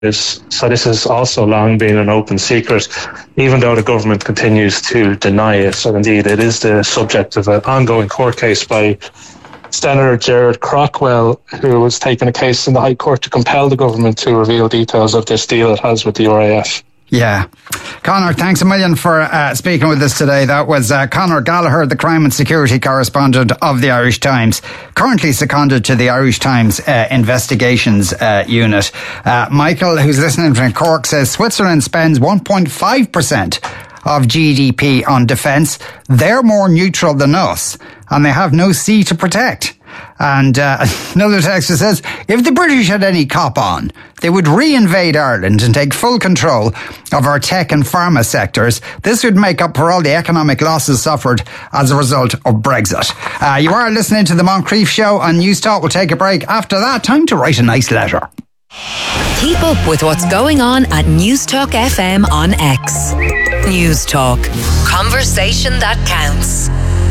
So this has also long been an open secret, even though the government continues to deny it. So indeed, it is the subject of an ongoing court case by Senator Gerard Craughwell, who was taking a case in the High Court to compel the government to reveal details of this deal it has with the RAF. Yeah. Conor, thanks a million for speaking with us today. That was Conor Gallagher, the crime and security correspondent of the Irish Times, currently seconded to the Irish Times investigations unit. Michael, who's listening from Cork, says Switzerland spends 1.5% of GDP on defence. They're more neutral than us, and they have no sea to protect. And another texter says, if the British had any cop on, they would re-invade Ireland and take full control of our tech and pharma sectors. This would make up for all the economic losses suffered as a result of Brexit. You are listening to the Moncrief Show on News Talk. We'll take a break. After that, time to write a nice letter. Keep up with what's going on at News Talk FM on X. News Talk. Conversation that counts.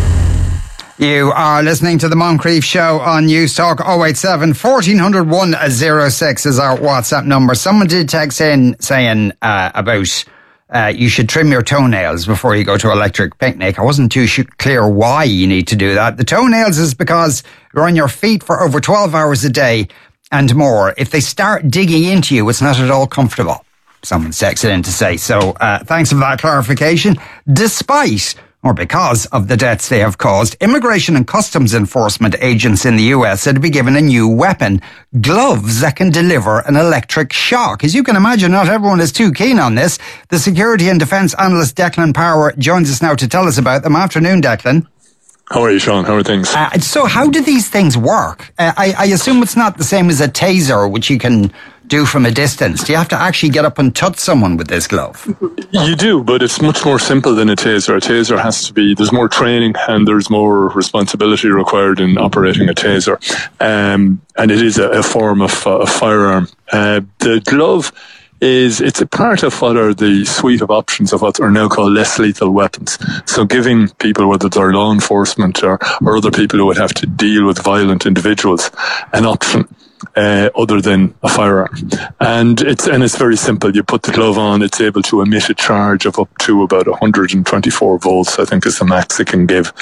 You are listening to the Moncrief Show on News Talk. 087 1400 106 is our WhatsApp number. Someone did text in saying about you should trim your toenails before you go to Electric Picnic. I wasn't too clear why you need to do that. The toenails is because you're on your feet for over 12 hours a day and more. If they start digging into you, it's not at all comfortable. Someone texted in to say. So thanks for that clarification. Despite or because of the deaths they have caused, Immigration and Customs Enforcement agents in the US said to be given a new weapon, gloves that can deliver an electric shock. As you can imagine, not everyone is too keen on this. The security and defence analyst Declan Power joins us now to tell us about them. Afternoon, Declan. How are you, Sean? How are things? So how do these things work? I assume it's not the same as a taser, which you can do from a distance. Do you have to actually get up and touch someone with this glove? You do, but it's much more simple than a taser. A taser has to be, there's more training and there's more responsibility required in operating a taser. And it is a form of a firearm. The glove it's a part of what are the suite of options of what are now called less lethal weapons. So giving people, whether they're law enforcement or other people who would have to deal with violent individuals, an option other than a firearm. And it's very simple. You put the glove on, it's able to emit a charge of up to about 124 volts, I think is the max it can give.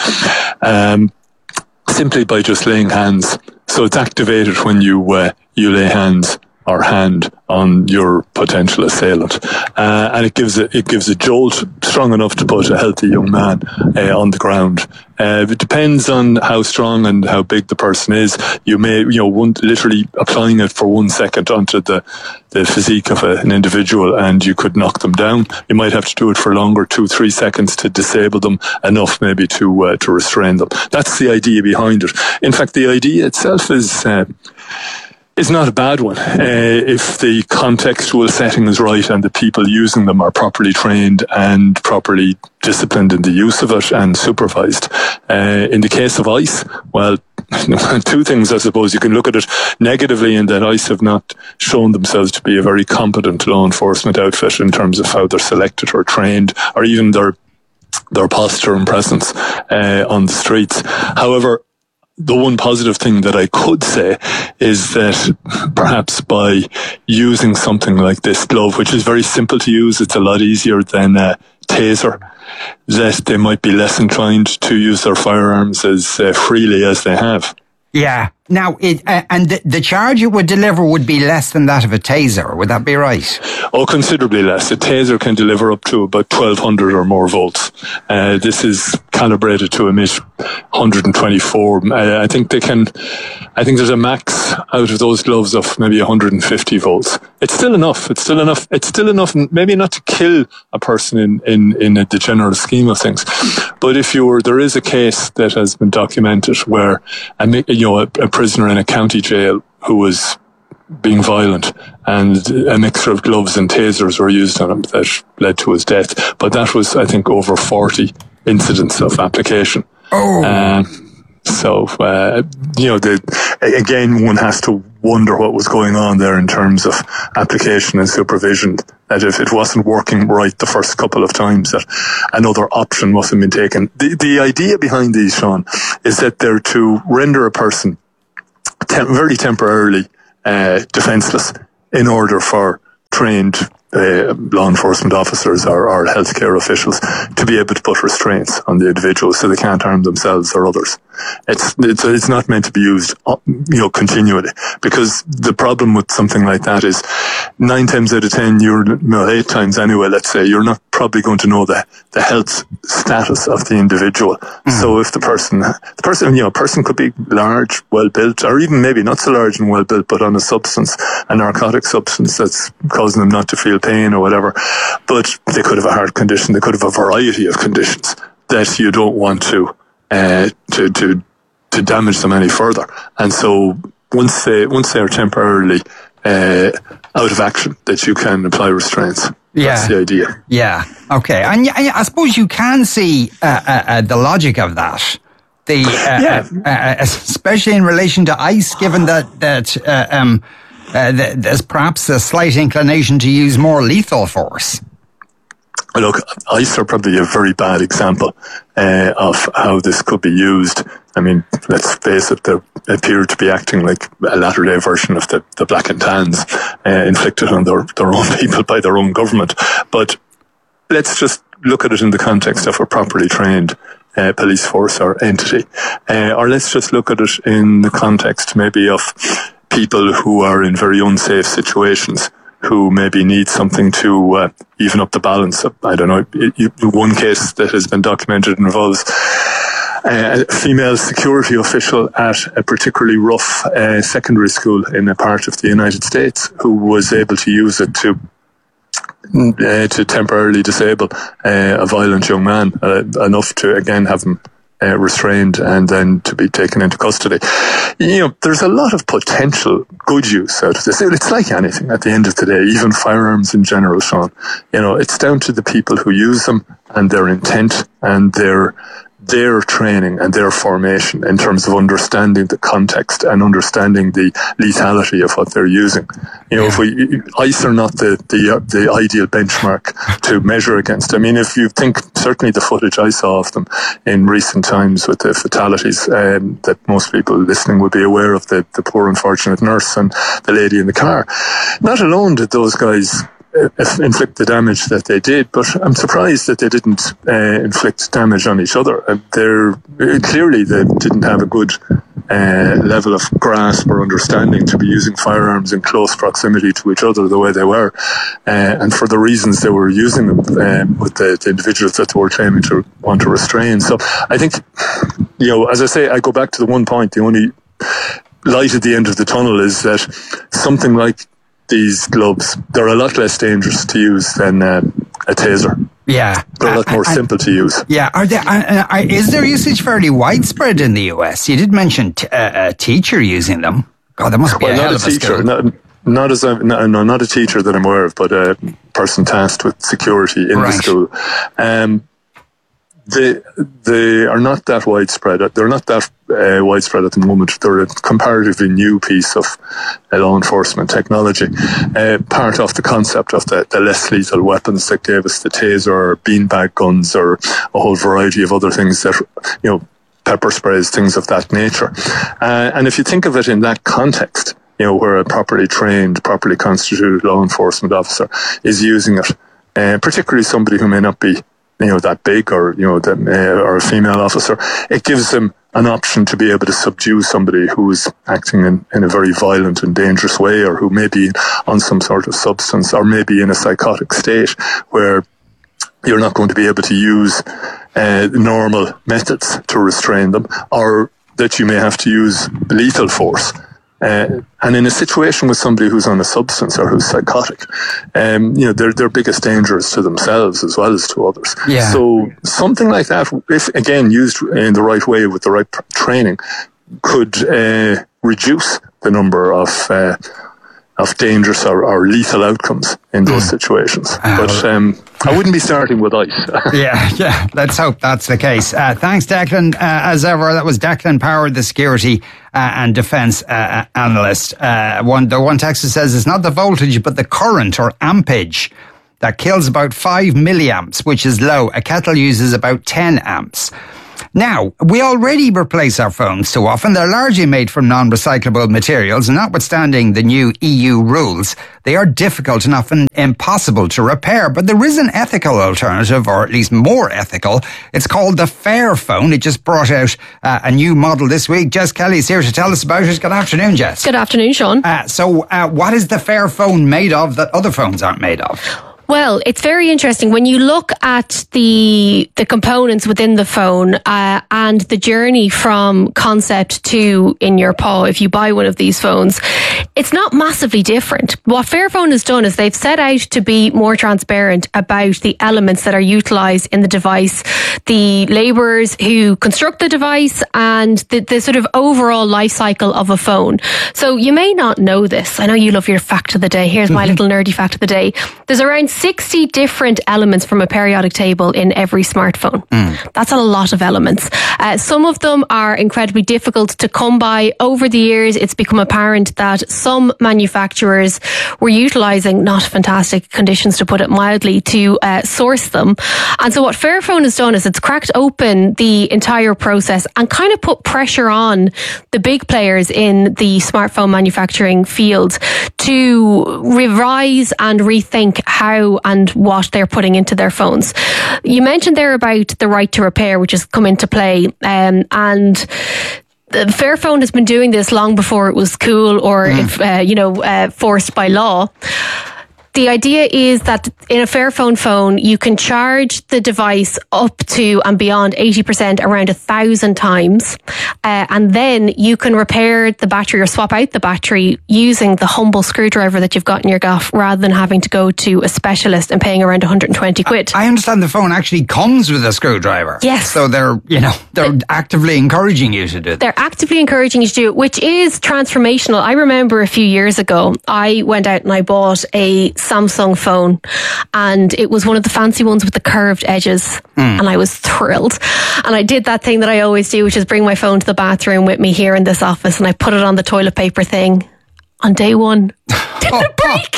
Simply by just laying hands. So it's activated when you lay hands or hand on your potential assailant, and it gives a jolt strong enough to put a healthy young man on the ground. It depends on how strong and how big the person is. You may, literally applying it for 1 second onto the physique of an individual, and you could knock them down. You might have to do it for longer, 2-3 seconds, to disable them enough, maybe to restrain them. That's the idea behind it. In fact, the idea itself is not a bad one if the contextual setting is right and the people using them are properly trained and properly disciplined in the use of it and supervised. In the case of ICE, well, two things, I suppose. You can look at it negatively in that ICE have not shown themselves to be a very competent law enforcement outfit in terms of how they're selected or trained, or even their posture and presence on the streets. However, the one positive thing that I could say is that perhaps by using something like this glove, which is very simple to use, it's a lot easier than a taser, that they might be less inclined to use their firearms as freely as they have. Yeah. Now, the charge it would deliver would be less than that of a taser. Would that be right? Oh, considerably less. A taser can deliver up to about 1200 or more volts. This is calibrated to emit 124. I think there's a max out of those gloves of maybe 150 volts. It's still enough. It's still enough, maybe not to kill a person in the general scheme of things. But there is a case that has been documented where a prisoner in a county jail who was being violent, and a mixture of gloves and tasers were used on him that led to his death. But that was, I think, over 40 incidents of application. Oh. Again, one has to wonder what was going on there in terms of application and supervision, that if it wasn't working right the first couple of times, that another option must have been taken. The idea behind these, Sean, is that they're to render a person very temporarily defenceless in order for trained law enforcement officers or healthcare officials to be able to put restraints on the individuals so they can't harm themselves or others. It's not meant to be used, continually, because the problem with something like that is 9 times out of 10, 8 times anyway, let's say, you're not probably going to know the health status of the individual. So if the person could be large, well built, or even maybe not so large and well built, but on a narcotic substance that's causing them not to feel pain or whatever, but they could have a heart condition, they could have a variety of conditions that you don't want to damage them any further. And so once they are temporarily out of action, that you can apply restraints. Yeah. That's the idea. Yeah. Okay. And I suppose you can see the logic of that. Especially in relation to ICE, given that there's perhaps a slight inclination to use more lethal force. Look, ICE are probably a very bad example of how this could be used. I mean, let's face it, they appear to be acting like a latter-day version of the black and tans inflicted on their own people by their own government. But let's just look at it in the context of a properly trained police force or entity. Or let's just look at it in the context maybe of people who are in very unsafe situations, who maybe need something to even up the balance. I don't know, one case that has been documented involves a female security official at a particularly rough secondary school in a part of the United States who was able to use it to temporarily disable a violent young man, enough to again have him restrained and then to be taken into custody. There's a lot of potential good use out of this. It's like anything at the end of the day, even firearms in general, Sean. It's down to the people who use them and their intent and their training and their formation in terms of understanding the context and understanding the lethality of what they're using. If ICE are not the ideal benchmark to measure against. I mean, if you think, certainly the footage I saw of them in recent times with the fatalities, that most people listening would be aware of, the poor unfortunate nurse and the lady in the car. Not alone did those guys inflict the damage that they did, but I'm surprised that they didn't inflict damage on each other. Clearly they didn't have a good level of grasp or understanding to be using firearms in close proximity to each other the way they were, and for the reasons they were using them with the individuals that they were claiming to want to restrain. So I think, as I say, I go back to the one point, the only light at the end of the tunnel is that something like these gloves, they're a lot less dangerous to use than a taser. Yeah. They're a lot more simple to use. Yeah. Is their usage fairly widespread in the US? You did mention a teacher using them. God, there must be a hell of a skill. Not a teacher that I'm aware of, but a person tasked with security in the school. They are not that widespread. They're not that widespread at the moment. They're a comparatively new piece of law enforcement technology. Part of the concept of the less lethal weapons that gave us the taser or beanbag guns or a whole variety of other things that, pepper sprays, things of that nature. And if you think of it in that context, where a properly trained, properly constituted law enforcement officer is using it, particularly somebody who may not be that big or, or a female officer, it gives them an option to be able to subdue somebody who is acting in a very violent and dangerous way, or who may be on some sort of substance, or maybe in a psychotic state where you're not going to be able to use normal methods to restrain them, or that you may have to use lethal force. And in a situation with somebody who's on a substance or who's psychotic, their biggest danger is to themselves as well as to others. Yeah. So something like that, if again used in the right way with the right training, could reduce the number of dangerous or lethal outcomes in those situations. But I wouldn't be starting with ICE. Yeah. Let's hope that's the case. Thanks, Declan. As ever, that was Declan Power, the security and defence analyst. The one texter says it's not the voltage, but the current or ampage that kills about 5 milliamps, which is low. A kettle uses about 10 amps. Now, we already replace our phones so often. They're largely made from non-recyclable materials, and notwithstanding the new EU rules, they are difficult and often impossible to repair. But there is an ethical alternative, or at least more ethical. It's called the Fairphone. It just brought out a new model this week. Jess Kelly is here to tell us about it. Good afternoon, Jess. Good afternoon, Sean. So what is the Fairphone made of that other phones aren't made of? Well, it's very interesting when you look at the components within the phone and the journey from concept to in your paw. If you buy one of these phones, it's not massively different. What Fairphone has done is they've set out to be more transparent about the elements that are utilised in the device, the labourers who construct the device, and the sort of overall life cycle of a phone. So you may not know this. I know you love your fact of the day. Here's my little nerdy fact of the day. There's around 60 different elements from a periodic table in every smartphone. That's a lot of elements. Some of them are incredibly difficult to come by. Over the years, it's become apparent that some manufacturers were utilising not fantastic conditions, to put it mildly, to source them. And so what Fairphone has done is it's cracked open the entire process and kind of put pressure on the big players in the smartphone manufacturing field to revise and rethink how and what they're putting into their phones. You mentioned there about the right to repair, which has come into play, and Fairphone has been doing this long before it was cool or forced by law. The idea is that in a Fairphone phone, you can charge the device up to and beyond 80%, around 1,000 times. And then you can repair the battery or swap out the battery using the humble screwdriver that you've got in your gaff, rather than having to go to a specialist and paying around 120 quid. I understand the phone actually comes with a screwdriver. Yes. So they're actively encouraging you to do that. They're actively encouraging you to do it, which is transformational. I remember a few years ago, I went out and I bought a Samsung phone, and it was one of the fancy ones with the curved edges, and I was thrilled. And I did that thing that I always do, which is bring my phone to the bathroom with me here in this office, and I put it on the toilet paper thing. On day one, didn't break.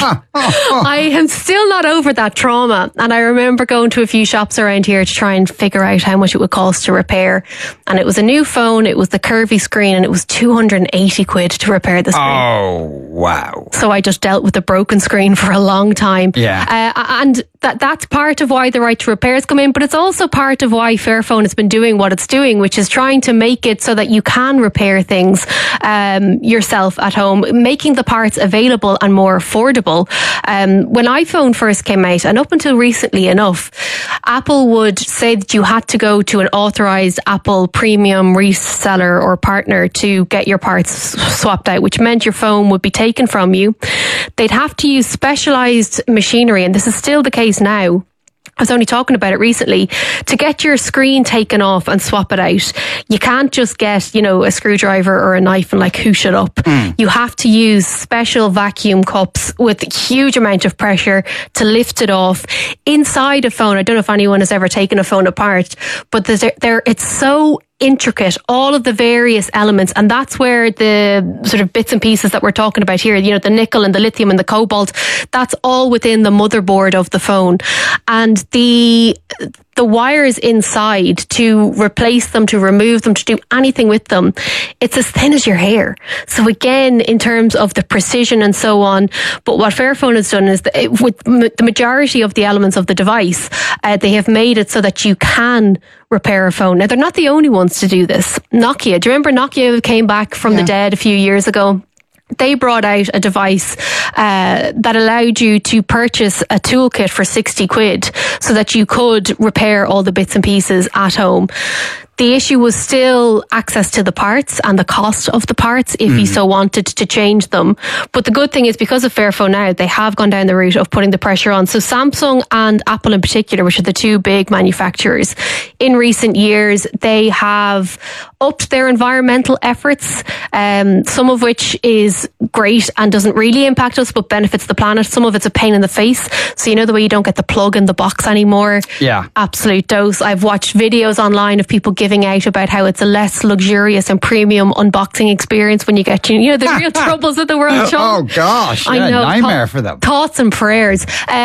I am still not over that trauma. And I remember going to a few shops around here to try and figure out how much it would cost to repair. And it was a new phone, it was the curvy screen, and it was 280 quid to repair the screen. Oh, wow. So I just dealt with the broken screen for a long time. Yeah. And that's part of why the right to repair has come in, but it's also part of why Fairphone has been doing what it's doing, which is trying to make it so that you can repair things yourself at home, making the parts available and more affordable. When iPhone first came out, and up until recently enough, Apple would say that you had to go to an authorized Apple premium reseller or partner to get your parts swapped out, which meant your phone would be taken from you. They'd have to use specialized machinery, and this is still the case now. I was only talking about it recently. To get your screen taken off and swap it out, you can't just get, a screwdriver or a knife and hoosh it up. You have to use special vacuum cups with a huge amount of pressure to lift it off. Inside a phone, I don't know if anyone has ever taken a phone apart, but it's so intricate, all of the various elements, and that's where the sort of bits and pieces that we're talking about here, the nickel and the lithium and the cobalt, that's all within the motherboard of the phone. And the wires inside, to replace them, to remove them, to do anything with them, it's as thin as your hair. So again, in terms of the precision and so on, but what Fairphone has done is that with the majority of the elements of the device, they have made it so that you can repair a phone. Now, they're not the only ones to do this. Nokia, do you remember Nokia came back from the dead a few years ago? They brought out a device that allowed you to purchase a toolkit for 60 quid so that you could repair all the bits and pieces at home. The issue was still access to the parts and the cost of the parts if you so wanted to change them. But the good thing is, because of Fairphone now, they have gone down the route of putting the pressure on. So Samsung and Apple in particular, which are the two big manufacturers, in recent years, they have upped their environmental efforts, some of which is great and doesn't really impact us but benefits the planet. Some of it's a pain in the face. So the way you don't get the plug in the box anymore? Yeah. Absolute dose. I've watched videos online of people giving giving out about how it's a less luxurious and premium unboxing experience when you get, the real troubles of the world, Sean. Oh gosh, I know, nightmare for them. Thoughts and prayers.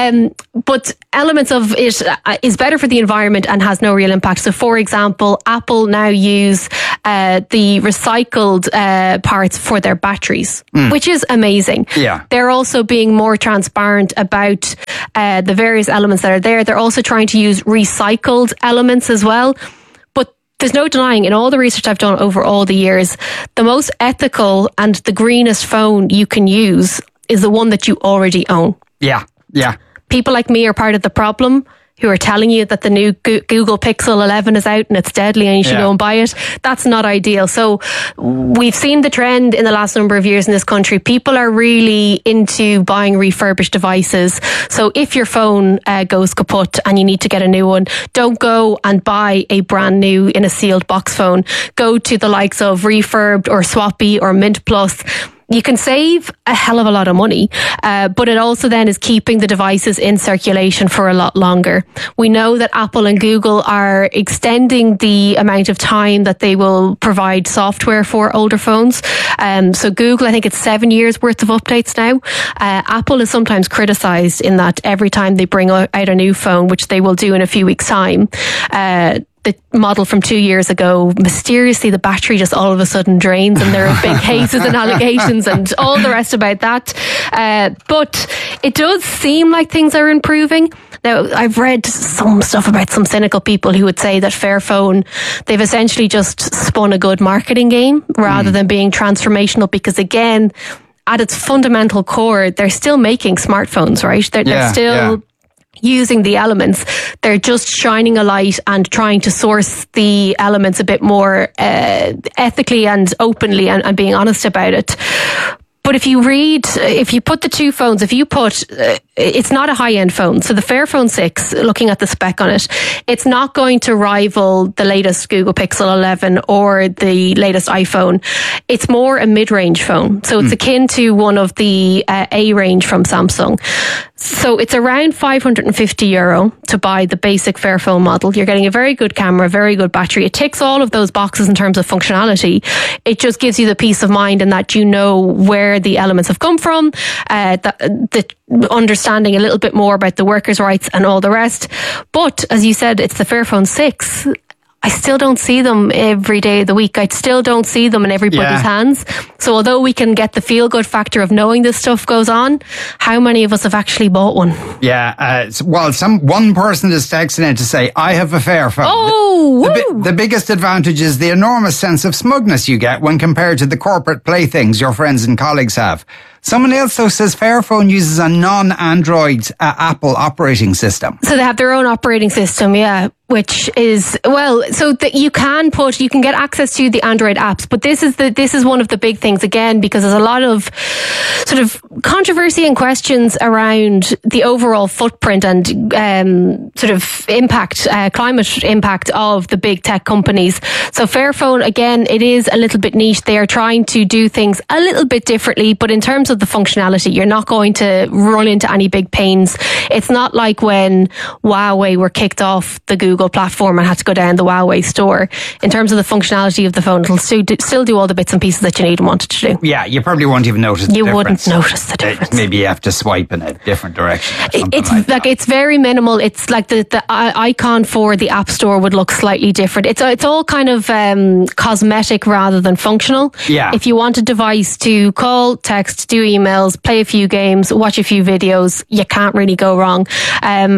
But elements of it is better for the environment and has no real impact. So for example, Apple now use the recycled parts for their batteries, which is amazing. Yeah. They're also being more transparent about the various elements that are there. They're also trying to use recycled elements as well. But there's no denying, in all the research I've done over all the years, the most ethical and the greenest phone you can use is the one that you already own. Yeah. People like me are part of the problem, who are telling you that the new Google Pixel 11 is out and it's deadly and you should go and buy it. That's not ideal. So we've seen the trend in the last number of years in this country. People are really into buying refurbished devices. So if your phone goes kaput and you need to get a new one, don't go and buy a brand new in a sealed box phone. Go to the likes of Refurbed or Swappy or Mint Plus. You can save a hell of a lot of money, but it also then is keeping the devices in circulation for a lot longer. We know that Apple and Google are extending the amount of time that they will provide software for older phones. So Google, I think it's 7 years worth of updates now. Apple is sometimes criticised in that every time they bring out a new phone, which they will do in a few weeks' time, the model from 2 years ago, mysteriously the battery just all of a sudden drains and there are big cases and allegations and all the rest about that. But it does seem like things are improving. Now, I've read some stuff about some cynical people who would say that Fairphone, they've essentially just spun a good marketing game rather than being transformational, because again, at its fundamental core, they're still making smartphones, right? They're still using the elements. They're just shining a light and trying to source the elements a bit more ethically and openly and being honest about it. But if you put the two phones, it's not a high-end phone. So the Fairphone 6, looking at the spec on it, it's not going to rival the latest Google Pixel 11 or the latest iPhone. It's more a mid-range phone. So it's akin to one of the A range from Samsung. So it's around €550 to buy the basic Fairphone model. You're getting a very good camera, very good battery. It ticks all of those boxes in terms of functionality. It just gives you the peace of mind in that you know where the elements have come from, the understanding a little bit more about the workers' rights and all the rest. But as you said, it's the Fairphone 6. I still don't see them every day of the week. I still don't see them in everybody's hands. So although we can get the feel-good factor of knowing this stuff goes on, how many of us have actually bought one? Yeah, one person is texting in to say, I have a Fairphone. Oh, the biggest advantage is the enormous sense of smugness you get when compared to the corporate playthings your friends and colleagues have. Someone else, though, says Fairphone uses a non-Android Apple operating system. So they have their own operating system, yeah, which is, so that you can get access to the Android apps, but this is one of the big things, again, because there's a lot of sort of controversy and questions around the overall footprint and sort of impact, climate impact of the big tech companies. So Fairphone, again, it is a little bit niche. They are trying to do things a little bit differently, but in terms of the functionality, you're not going to run into any big pains. It's not like when Huawei were kicked off the Google platform and had to go down the Huawei store. In terms of the functionality of the phone, it'll still do all the bits and pieces that you need and want it to do. Yeah, you probably won't even notice the difference. You wouldn't notice the difference. Maybe you have to swipe in a different direction. It's very minimal. It's like the icon for the App Store would look slightly different. It's all kind of cosmetic rather than functional. Yeah. If you want a device to call, text, do emails, play a few games, watch a few videos, you can't really go wrong. And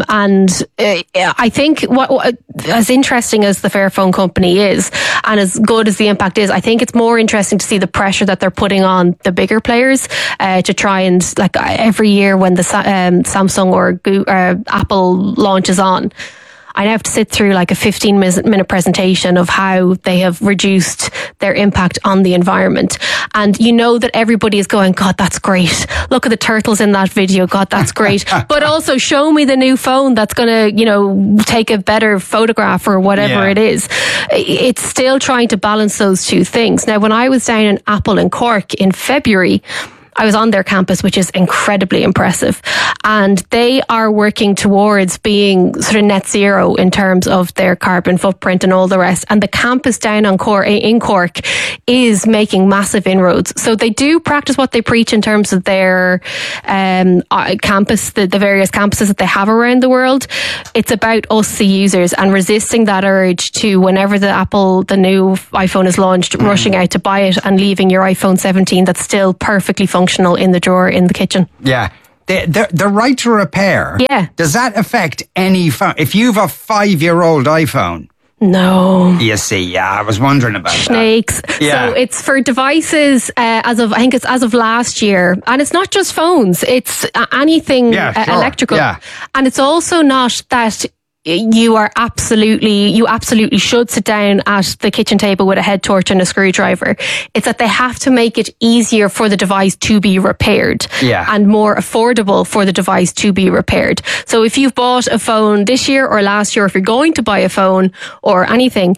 I think what as interesting as the Fairphone company is, and as good as the impact is, I think it's more interesting to see the pressure that they're putting on the bigger players to try and, like, every year when the Samsung or Apple launches on, I now have to sit through like a 15-minute presentation of how they have reduced their impact on the environment. And you know that everybody is going, God, that's great. Look at the turtles in that video. God, that's great. But also show me the new phone that's going to, take a better photograph or whatever it is. It's still trying to balance those two things. Now, when I was down in Apple in Cork in February, I was on their campus, which is incredibly impressive. And they are working towards being sort of net zero in terms of their carbon footprint and all the rest. And the campus down in Cork is making massive inroads. So they do practice what they preach in terms of their campus, the various campuses that they have around the world. It's about us, the users, and resisting that urge to, whenever the new iPhone is launched, rushing out to buy it and leaving your iPhone 17 that's still perfectly functional in the drawer in the kitchen. Yeah. The right to repair. Yeah. Does that affect any phone? If you have a 5-year-old iPhone. No. You see, yeah, I was wondering about snakes. that. Yeah. So it's for devices as of last year, and it's not just phones; it's anything electrical. Yeah. And it's also not that you absolutely should sit down at the kitchen table with a head torch and a screwdriver. It's that they have to make it easier for the device to be repaired, and more affordable for the device to be repaired. So if you've bought a phone this year or last year, if you're going to buy a phone or anything,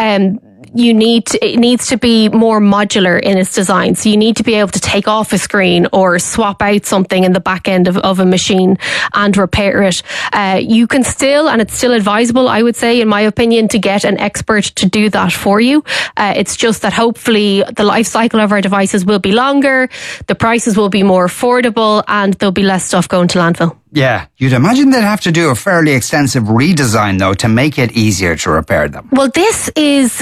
it needs to be more modular in its design. So you need to be able to take off a screen or swap out something in the back end of a machine and repair it. You can still, and it's still advisable, I would say, in my opinion, to get an expert to do that for you. It's just that hopefully the life cycle of our devices will be longer, the prices will be more affordable, and there'll be less stuff going to landfill. Yeah, you'd imagine they'd have to do a fairly extensive redesign, though, to make it easier to repair them. Well, this is,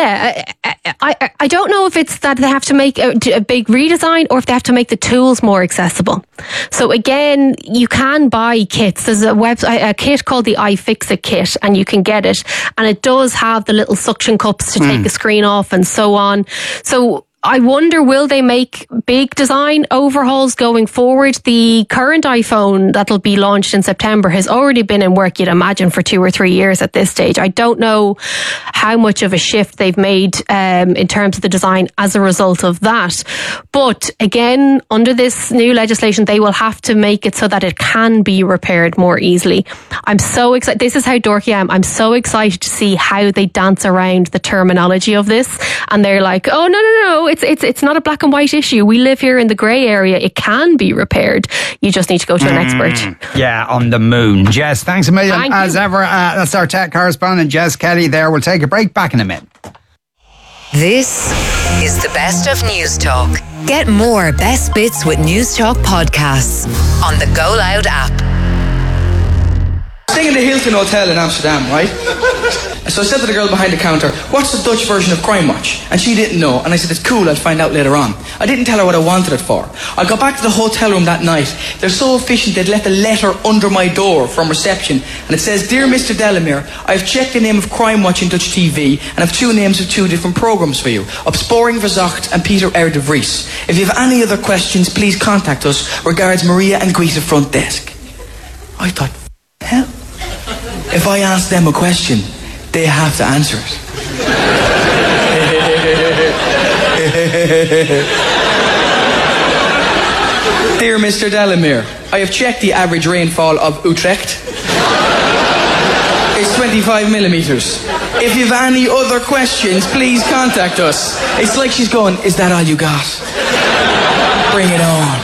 I don't know if it's that they have to make a big redesign or if they have to make the tools more accessible. So again, you can buy kits. There's a kit called the iFixit kit, and you can get it. And it does have the little suction cups to take the screen off and so on. So I wonder, will they make big design overhauls going forward? The current iPhone that'll be launched in September has already been in work, you'd imagine, for 2 or 3 years at this stage. I don't know how much of a shift they've made in terms of the design as a result of that. But again, under this new legislation, they will have to make it so that it can be repaired more easily. I'm so excited. This is how dorky I am. I'm so excited to see how they dance around the terminology of this. And they're like, oh, no. It's not a black and white issue. We live here in the grey area. It can be repaired. You just need to go to an expert. Yeah, on the moon. Jess, thanks a million. Thank as you. ever, that's our tech correspondent, Jess Kelly there. We'll take a break. Back in a minute. This is the best of News Talk. Get more best bits with News Talk podcasts on the Go Loud app. Staying in the Hilton Hotel in Amsterdam, right? So I said to the girl behind the counter, what's the Dutch version of Crime Watch? And she didn't know, and I said, it's cool, I'll find out later on. I didn't tell her what I wanted it for. I got back to the hotel room that night. They're so efficient, they'd left a letter under my door from reception, and it says, Dear Mr. Delamere, I've checked the name of Crime Watch in Dutch TV, and I've 2 names of 2 different programmes for you, Opsporing Verzocht and Peter R. de Vries. If you have any other questions, please contact us. Regards, Maria and Guita Front Desk. I thought, hell, if I ask them a question, they have to answer it. Dear Mr. Delamere, I have checked the average rainfall of Utrecht. It's 25 millimetres. If you have any other questions, please contact us. It's like she's going, is that all you got? Bring it on.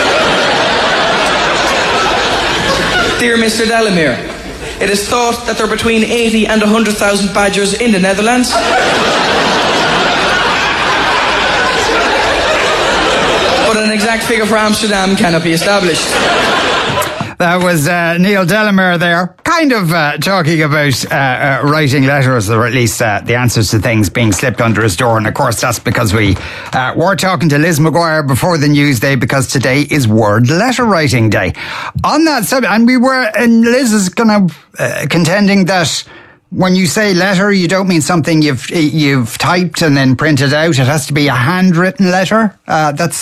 Dear Mr. Delamere, it is thought that there are between 80 and 100,000 badgers in the Netherlands. But an exact figure for Amsterdam cannot be established. That was Neil Delamere there, kind of talking about writing letters, or at least the answers to things being slipped under his door. And of course, that's because we were talking to Liz Maguire before the news day, because today is World Letter Writing Day. On that subject, and Liz is kind of contending that when you say letter, you don't mean something you've typed and then printed out. It has to be a handwritten letter. That's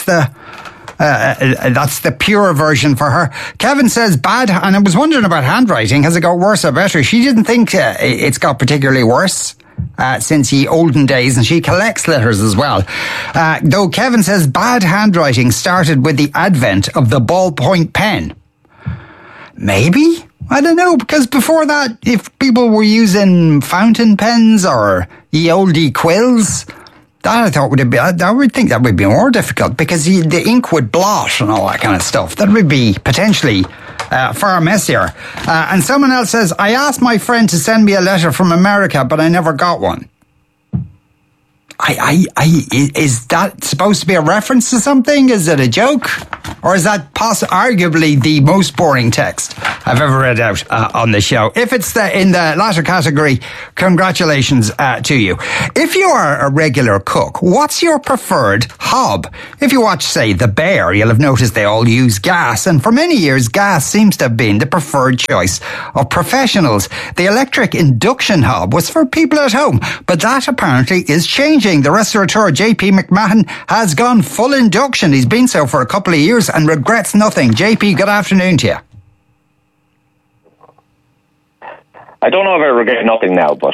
the pure version for her. Kevin says bad, and I was wondering about handwriting. Has it got worse or better? She didn't think it's got particularly worse since the olden days, and she collects letters as well. Though Kevin says bad handwriting started with the advent of the ballpoint pen. Maybe? I don't know, because before that, if people were using fountain pens or ye olde quills, That I thought would be. I would think that would be more difficult because the ink would blot and all that kind of stuff. That would be potentially far messier. And someone else says, I asked my friend to send me a letter from America, but I never got one. Is that supposed to be a reference to something? Is it a joke? Or is that arguably the most boring text I've ever read out on the show? If it's in the latter category, congratulations to you. If you are a regular cook, what's your preferred hob? If you watch, say, The Bear, you'll have noticed they all use gas. And for many years, gas seems to have been the preferred choice of professionals. The electric induction hob was for people at home, but that apparently is changing. The restaurateur JP McMahon has gone full induction. He's been so for a couple of years and regrets nothing. JP, good afternoon to you. I don't know if I regret nothing now, but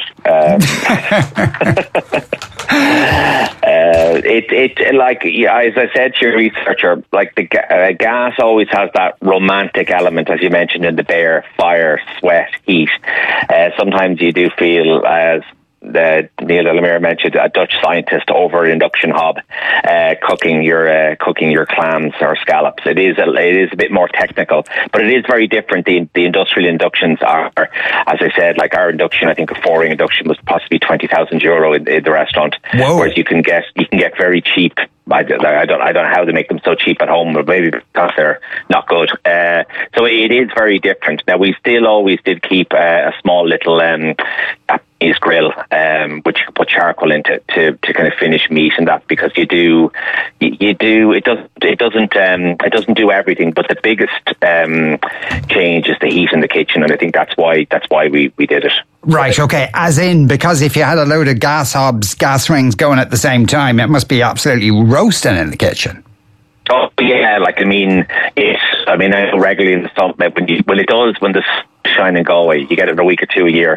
as I said to your researcher, like the gas always has that romantic element, as you mentioned in The Bear: fire, sweat, heat. Sometimes you do feel, as Neil Delamere mentioned, a Dutch scientist over induction hob, cooking your clams or scallops. It is a bit more technical, but it is very different. The industrial inductions are, as I said, like our induction. I think a 4-ring induction was possibly €20,000 in the restaurant. Whoa. Whereas you can get very cheap. I don't know how they make them so cheap at home, but maybe because they're not good. So it is very different. Now, we still always did keep a small little Japanese grill, which you can put charcoal into to kind of finish meat and that, because it doesn't do everything, but the biggest change is the heat in the kitchen, and I think that's why we did it. Right, okay. As in, because if you had a load of gas hobs, gas rings going at the same time, it must be absolutely roasting in the kitchen. Oh yeah, I know regularly in the summer when the shine in Galway, you get it a week or two a year.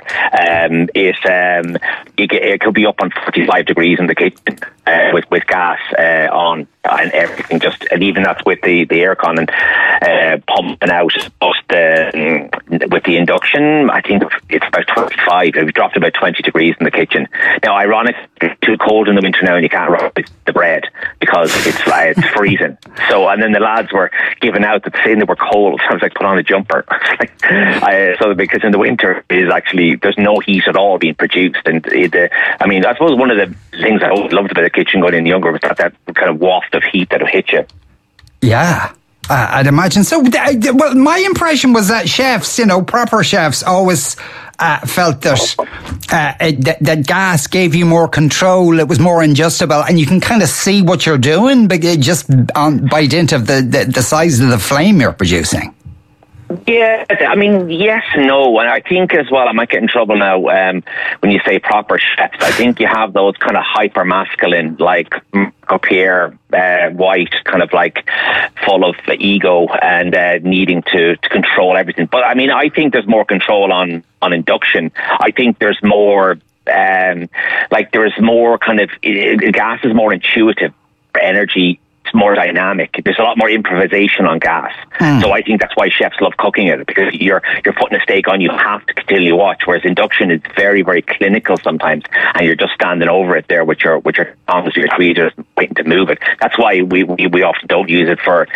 It could be up on 45 degrees in the kitchen with gas on and everything. And even that's with the aircon and pumping out. With the induction, I think it's about 25. We've dropped about 20 degrees in the kitchen. Now, ironically, it's too cold in the winter now, and you can't roast the bread because it's freezing. So, and then the lads were giving out that saying they were cold. So I was like, put on a jumper. Because in the winter there's no heat at all being produced, and I suppose one of the things I always loved about the kitchen going in younger was that kind of waft of heat that would hit you. Yeah. I'd imagine. So, well, my impression was that chefs, proper chefs, always felt that gas gave you more control. It was more ingestible, and you can kind of see what you're doing, but just by dint of the size of the flame you're producing. Yeah, yes and no. And I think as well, I might get in trouble now when you say proper chefs. I think you have those kind of hyper masculine, like Pierre White, kind of like full of ego and needing to control everything. But I think there's more control on induction. I think there's more there's more kind of gas is more intuitive for energy. It's more dynamic. There's a lot more improvisation on gas. So I think that's why chefs love cooking it, because you're putting a steak on, you have to continually watch, whereas induction is very, very clinical sometimes, and you're just standing over it there with your tongs or your tweezers waiting to move it. That's why we often don't use it for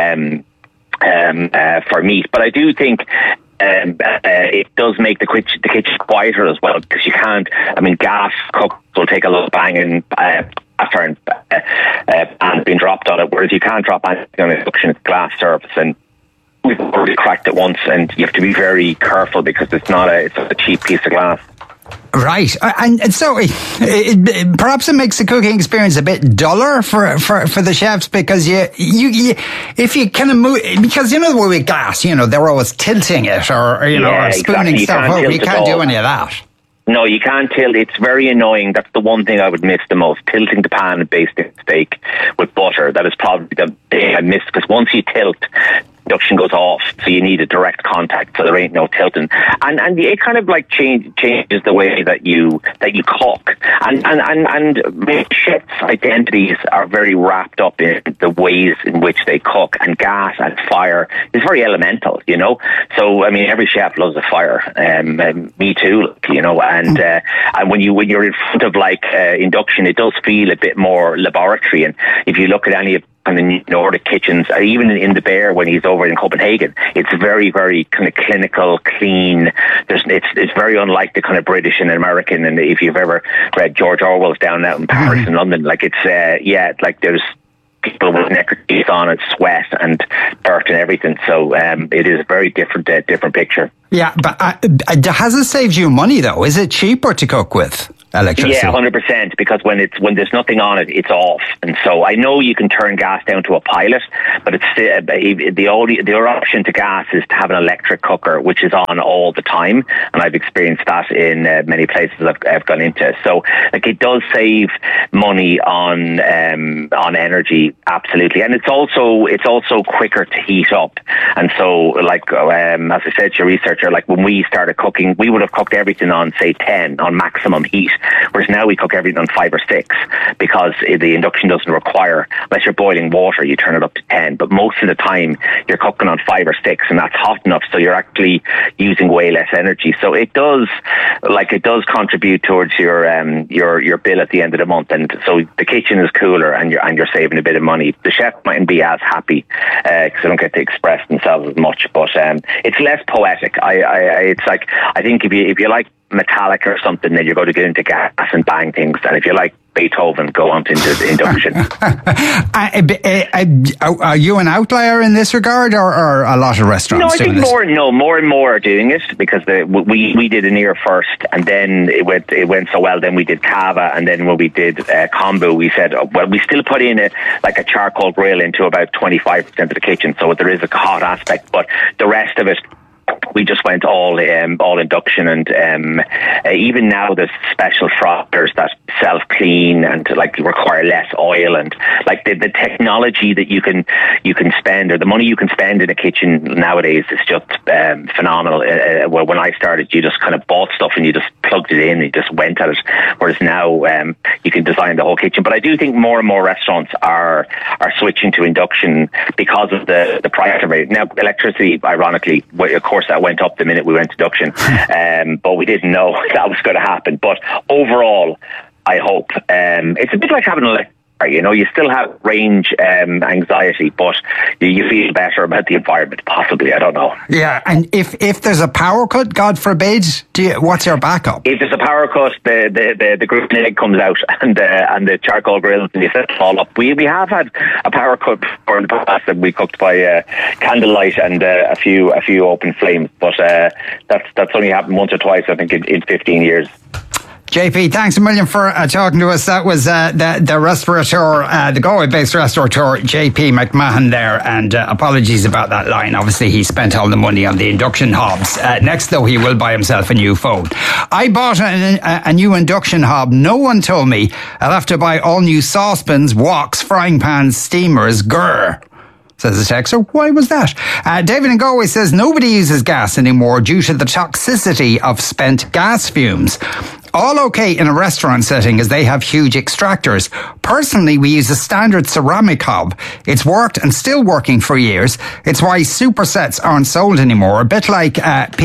meat. But I do think it does make the kitchen quieter as well, because you can't. Gas cooks will take a little banging after and being dropped on it, whereas you can't drop anything on induction. It's glass surface, and we've already cracked it once, and you have to be very careful because it's a cheap piece of glass. Right, and so perhaps it makes the cooking experience a bit duller for the chefs, because if you kind of move, because the way with gas, they're always tilting it or or spooning stuff over. You can't do any of that. No, you can't tilt. It's very annoying. That's the one thing I would miss the most. Tilting the pan and basting steak with butter. That is probably the thing I miss, because once you tilt, induction goes off, so you need a direct contact, so there ain't no tilting, and it kind of like changes the way that you cook, and chefs' identities are very wrapped up in the ways in which they cook, and gas and fire is very elemental, you know. So I mean, every chef loves a fire, me too, you know, and when you're in front of like induction, it does feel a bit more laboratory, and if you look at any of and the Nordic kitchens, even in the Bear when he's over in Copenhagen, it's very, very kind of clinical, clean. It's very unlike the kind of British and American. And if you've ever read George Orwell's Down Out in Paris and London, like it's like there's people with neckerchiefs on and sweat and dirt and everything. So it is a very different picture. Yeah, but has it saved you money though? Is it cheaper to cook with electricity? Yeah, 100%. Because when there's nothing on it, it's off. And so I know you can turn gas down to a pilot, but it's still, the other option to gas is to have an electric cooker, which is on all the time. And I've experienced that in many places I've gone into. So like it does save money on energy, absolutely. And it's also quicker to heat up. And so like as I said to your researcher, like when we started cooking, we would have cooked everything on say 10 on maximum heat. Whereas now we cook everything on 5 or 6 because the induction doesn't require, unless you're boiling water, you turn it up to 10. But most of the time you're cooking on 5 or 6, and that's hot enough, so you're actually using way less energy. So it does contribute towards your bill at the end of the month. And so the kitchen is cooler, and you're saving a bit of money. The chef mightn't be as happy because they don't get to express themselves as much, but it's less poetic. It's like, I think if you like Metallica or something, then you're going to get into gas and bang things, and if you like Beethoven, go on into induction. Are you an outlier in this regard, or a lot of restaurants? No, I think more and more are doing it, because we did an ear first, and then it went so well. Then we did Cava, and then when we did Kombu, we said, well, we still put in a charcoal grill into about 25% of the kitchen, so there is a hot aspect, but the rest of it, we just went all induction, and even now there's special fryers that self-clean and like require less oil, and like the technology that you can spend, or the money you can spend in a kitchen nowadays is just phenomenal. When I started, you just kind of bought stuff and you just plugged it in and you just went at it, whereas now you can design the whole kitchen. But I do think more and more restaurants are switching to induction because of the price of it. Now electricity, ironically, of course that went up the minute we went to induction, but we didn't know that was going to happen. But overall, I hope it's a bit like having an you know, you still have range anxiety, but you feel better about the environment, possibly. I don't know. Yeah, and if there's a power cut, God forbid, what's your backup? If there's a power cut, the grenade comes out and the charcoal grills, and you set it all up. We have had a power cut before in the past, that we cooked by candlelight and a few open flames, but that's only happened once or twice, I think, in 15 years. JP, thanks a million for talking to us. That was the restaurateur, the Galway-based restaurateur, JP McMahon there, and apologies about that line. Obviously, he spent all the money on the induction hobs. Next, though, he will buy himself a new phone. I bought a new induction hob. No one told me I'll have to buy all new saucepans, woks, frying pans, steamers, grr. Says the texter. Why was that? David in Galway says nobody uses gas anymore due to the toxicity of spent gas fumes. All okay in a restaurant setting, as they have huge extractors. Personally, we use a standard ceramic hob. It's worked and still working for years. It's why supersets aren't sold anymore. A bit like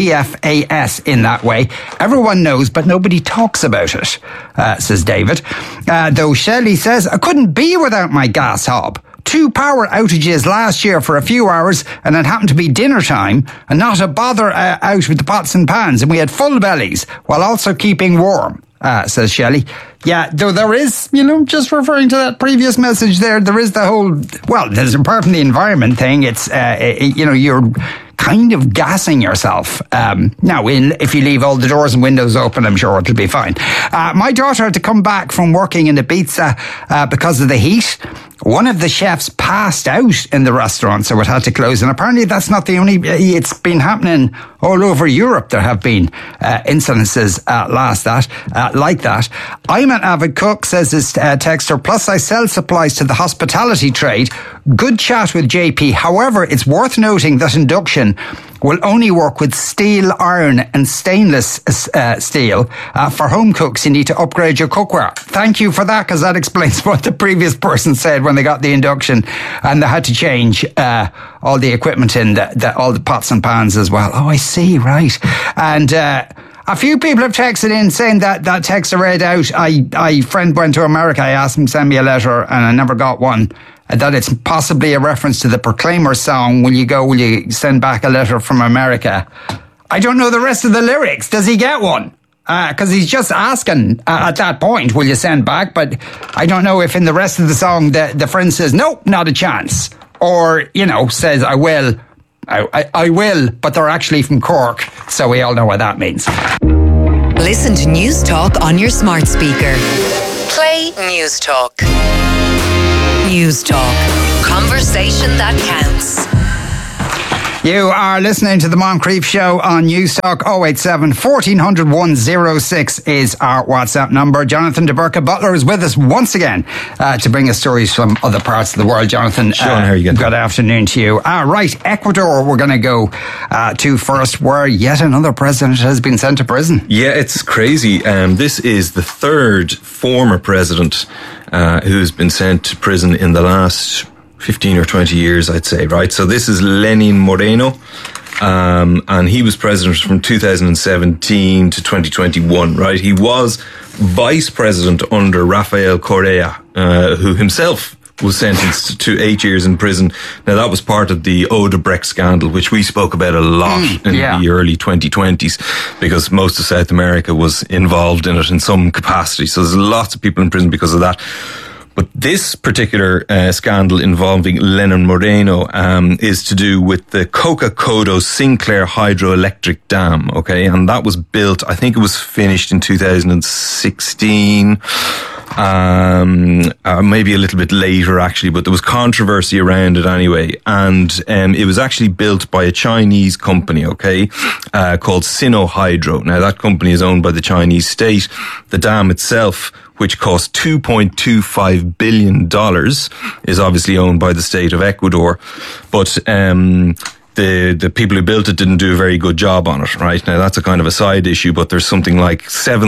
PFAS in that way. Everyone knows, but nobody talks about it, says David. Though Shelley says, I couldn't be without my gas hob. 2 power outages last year for a few hours, and it happened to be dinner time, and not a bother out with the pots and pans, and we had full bellies while also keeping warm, says Shelley. Yeah, though there is, just referring to that previous message there is the whole, well, there's apart from the environment thing, it's, you're kind of gassing yourself. Now, if you leave all the doors and windows open, I'm sure it'll be fine. My daughter had to come back from working in Ibiza because of the heat. One of the chefs passed out in the restaurant, so it had to close. And apparently that's not the only... It's been happening all over Europe. There have been incidences like that. I'm an avid cook, says this texter. Plus, I sell supplies to the hospitality trade. Good chat with JP. However, it's worth noting that induction will only work with steel, iron and stainless steel. For home cooks, you need to upgrade your cookware. Thank you for that, because that explains what the previous person said when they got the induction and they had to change all the equipment in all the pots and pans as well. Oh, I see, right. And a few people have texted in saying that text I read out. I friend went to America. I asked him to send me a letter and I never got one. That it's possibly a reference to the Proclaimer song. Will you send back a letter from America? I don't know the rest of the lyrics. Does he get one? Because he's just asking at that point, will you send back? But I don't know if in the rest of the song the friend says, nope, not a chance. Or, says, I will. I will, but they're actually from Cork. So we all know what that means. Listen to News Talk on your smart speaker. Play News Talk. News Talk. Conversation that counts. You are listening to the Moncrief Show on News Talk. 087 1400 106 is our WhatsApp number. Jonathan de Burca Butler is with us once again to bring us stories from other parts of the world. Jonathan, Sean, how are you getting? Good afternoon to you. Right, Ecuador we're going to go to first, where yet another president has been sent to prison. Yeah, it's crazy. This is the third former president who's been sent to prison in the last 15 or 20 years, I'd say, right? So this is Lenin Moreno, and he was president from 2017 to 2021, right? He was vice president under Rafael Correa, who himself was sentenced to 8 years in prison. Now, that was part of the Odebrecht scandal, which we spoke about a lot in the early 2020s, because most of South America was involved in it in some capacity. So there's lots of people in prison because of that. But this particular scandal involving Lenin Moreno is to do with the Coca-Codo Sinclair hydroelectric dam, okay? And that was built, I think it was finished in 2016, maybe a little bit later actually, but there was controversy around it anyway. And it was actually built by a Chinese company, okay, called Sinohydro. Now, that company is owned by the Chinese state. The dam itself, which cost $2.25 billion, is obviously owned by the state of Ecuador. But the people who built it didn't do a very good job on it, right? Now, that's a kind of a side issue, but there's something like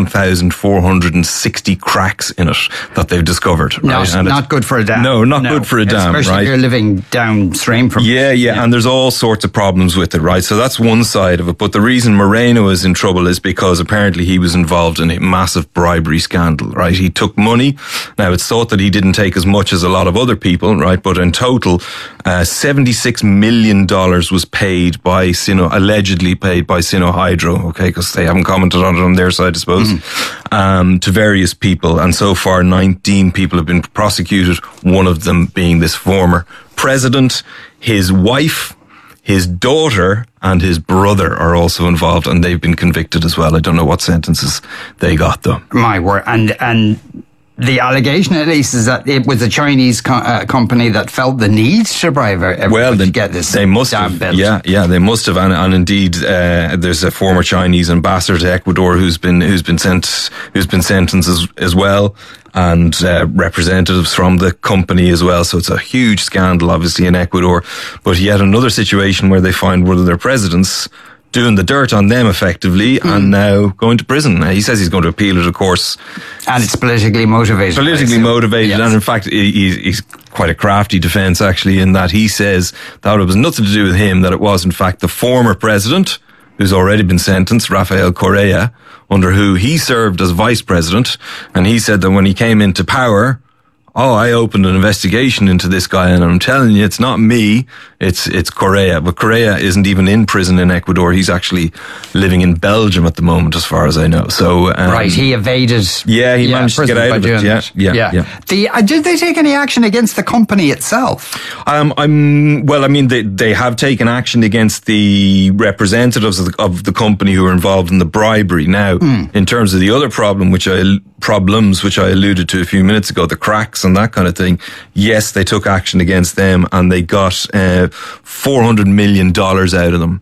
7,460 cracks in it that they've discovered. Right? Not good for a dam. No, not good for a dam, especially right? if you're living downstream from it. Yeah, and there's all sorts of problems with it, right? So that's one side of it. But the reason Moreno is in trouble is because apparently he was involved in a massive bribery scandal, right? He took money. Now, it's thought that he didn't take as much as a lot of other people, right? But in total, $76 million was allegedly paid by Sinohydro, okay, because they haven't commented on it on their side, I suppose, to various people. And so far, 19 people have been prosecuted, one of them being this former president. His wife, his daughter, and his brother are also involved, and they've been convicted as well. I don't know what sentences they got, though. My word. And the allegation, at least, is that it was a Chinese company that felt the need to bribe everyone to get this they must dam have built. Yeah, they must have, and indeed, there's a former Chinese ambassador to Ecuador who's been sentenced as well, and representatives from the company as well. So it's a huge scandal, obviously, in Ecuador. But yet another situation where they find one of their presidents doing the dirt on them effectively and now going to prison. He says he's going to appeal it, of course. And it's politically motivated. Yes. And in fact, he's quite a crafty defence actually, in that he says that it was nothing to do with him, that it was in fact the former president, who's already been sentenced, Rafael Correa, under who he served as vice president. And he said that when he came into power, oh, I opened an investigation into this guy, and I'm telling you, it's not me, it's Correa. But Correa isn't even in prison in Ecuador. He's actually living in Belgium at the moment, as far as I know. So right, he evaded. Yeah, he managed to get out of it. Yeah. Did they take any action against the company itself? They have taken action against the representatives of the company who were involved in the bribery. Now, in terms of the other problems which I alluded to a few minutes ago, the cracks and that kind of thing, yes, they took action against them, and they got $400 million out of them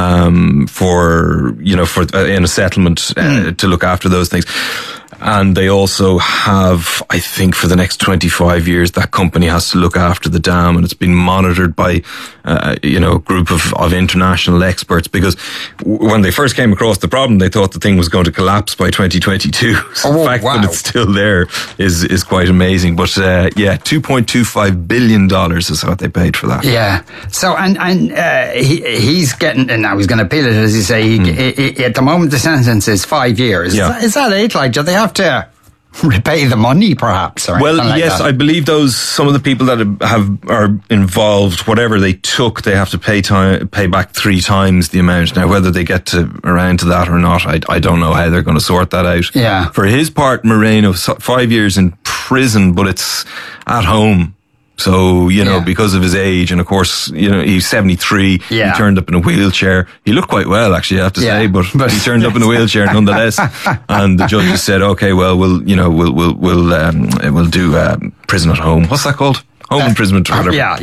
in a settlement to look after those things. And they also have, I think, for the next 25 years, that company has to look after the dam, and it's been monitored by, a group of international experts, because when they first came across the problem, they thought the thing was going to collapse by 2022. So the fact that it's still there is quite amazing. But, $2.25 billion is what they paid for that. Yeah. So, he's getting, and now he's going to appeal it, as you say, at the moment the sentence is 5 years. Yeah. Is that it? Like, do they have to repay the money, perhaps? Or yes, I believe some of the people that are involved, whatever they took, they have to pay back 3 times the amount. Now, whether they get around to that or not, I don't know how they're going to sort that out. Yeah. For his part, Moreno, 5 years in prison, but it's at home. So, because of his age, and of course, he's 73, he turned up in a wheelchair. He looked quite well, actually, I have to say, but he turned up in a wheelchair nonetheless. And the judge just said, okay, well, we'll do prison at home. What's that called? Home imprisonment or whatever. I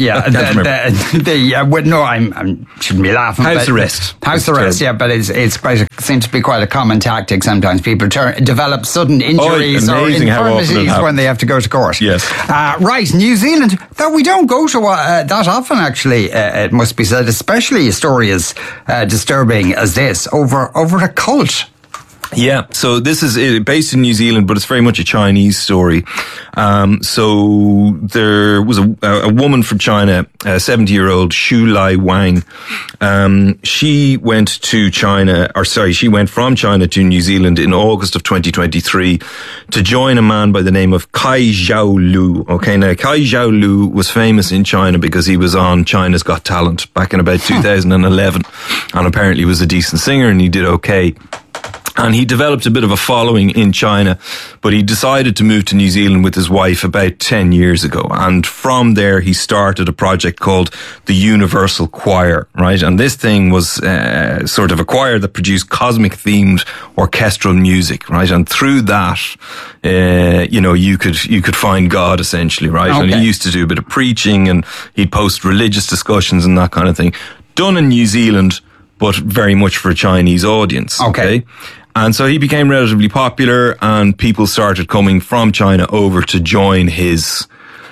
shouldn't be laughing. House arrest. House arrest, yeah, but it seems to be quite a common tactic sometimes. People develop sudden injuries or infirmities when they have to go to court. Yes. Right, New Zealand, though we don't go to that often, actually, it must be said, especially a story as disturbing as this, over a cult. Yeah, so this is based in New Zealand, but it's very much a Chinese story. So there was a woman from China, a 70-year-old Xu Lai Wang. She went from China to New Zealand in August of 2023 to join a man by the name of Kai Zhaolu. Okay, now Kai Zhaolu was famous in China because he was on China's Got Talent back in about 2011, and apparently was a decent singer and he did okay. And he developed a bit of a following in China, but he decided to move to New Zealand with his wife about 10 years ago. And from there, he started a project called the Universal Choir, right? And this thing was sort of a choir that produced cosmic-themed orchestral music, right? And through that, you could find God, essentially, right? Okay. And he used to do a bit of preaching, and he'd post religious discussions and that kind of thing. Done in New Zealand, but very much for a Chinese audience. Okay. And so he became relatively popular, and people started coming from China over to join his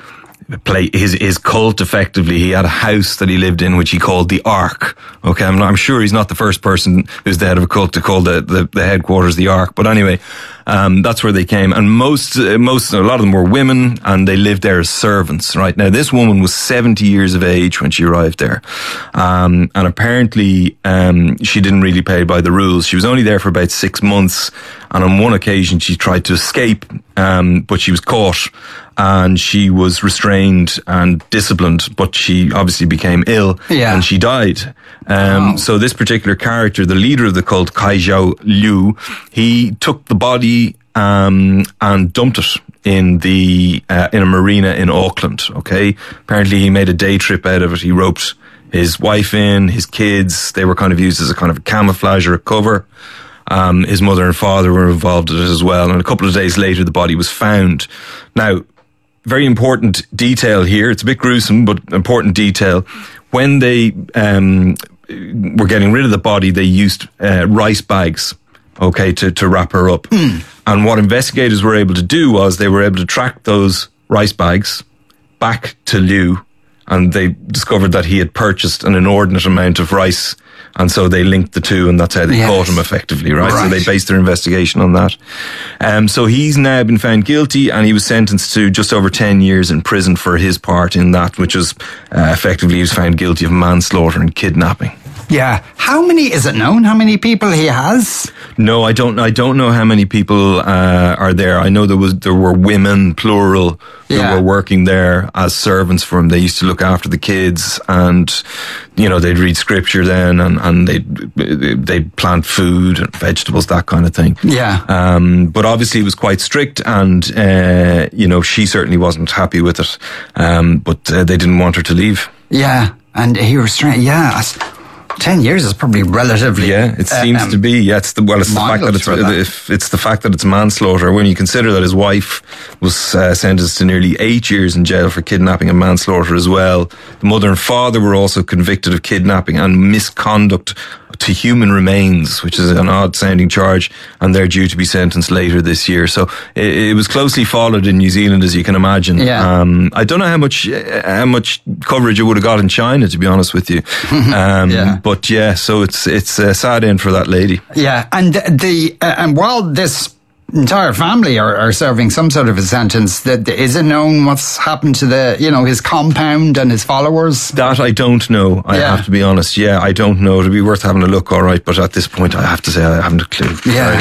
cult, effectively. He had a house that he lived in, which he called the Ark. Okay, I'm sure he's not the first person who's the head of a cult to call the headquarters the Ark. But anyway, that's where they came. And a lot of them were women, and they lived there as servants, right? Now, this woman was 70 years of age when she arrived there. And apparently, she didn't really play by the rules. She was only there for about 6 months. And on one occasion, she tried to escape, but she was caught. And she was restrained and disciplined, but she obviously became ill, and she died. So this particular character, the leader of the cult, Kai Zhao Liu, he took the body and dumped it in a marina in Auckland. Okay, apparently he made a day trip out of it. He roped his wife in, his kids. They were kind of used as a kind of a camouflage or a cover. His mother and father were involved in it as well. And a couple of days later, the body was found. Now, very important detail here. It's a bit gruesome, but important detail. When they were getting rid of the body, they used rice bags, okay, to wrap her up. And what investigators were able to do was they were able to track those rice bags back to Liu, and they discovered that he had purchased an inordinate amount of rice. And so they linked the two, and that's how they caught him effectively, right? So they based their investigation on that. So he's now been found guilty, and he was sentenced to just over 10 years in prison for his part in that, which was effectively he was found guilty of manslaughter and kidnapping. Yeah. Is it known how many people he has? No, I don't know how many people are there. I know there were women, plural, who were working there as servants for him. They used to look after the kids, and they'd read scripture then, and they'd plant food and vegetables, that kind of thing. Yeah. But obviously it was quite strict, and she certainly wasn't happy with it. But they didn't want her to leave. Yeah, and he restrained. Yeah. 10 years is probably relatively. Yeah, it seems to be. Yeah, it's the fact that it's the fact that it's manslaughter. When you consider that his wife was sentenced to nearly 8 years in jail for kidnapping and manslaughter as well. The mother and father were also convicted of kidnapping and misconduct to human remains, which is an odd sounding charge, and they're due to be sentenced later this year. So it was closely followed in New Zealand, as you can imagine. Yeah. I don't know how much coverage it would have got in China, to be honest with you. But yeah, so it's a sad end for that lady. Yeah, and and while this entire family are serving some sort of a sentence, is it known what's happened to his compound and his followers? That I don't know. I have to be honest. Yeah, I don't know. It'd be worth having a look, all right. But at this point, I have to say I haven't a clue. Yeah.